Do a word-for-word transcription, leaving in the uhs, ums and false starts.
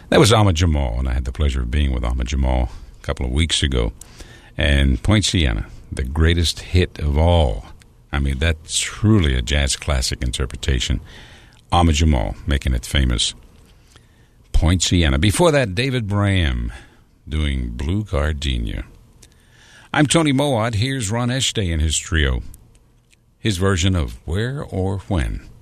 That was Ahmad Jamal, and I had the pleasure of being with Ahmad Jamal a couple of weeks ago. And Poinciana, the greatest hit of all. I mean, that's truly a jazz classic interpretation. Ahmad Jamal making it famous. Poinciana. Before that, David Braham doing Blue Gardenia. I'm Tony Mowat. Here's Ron Estay and his trio. His version of Where or When.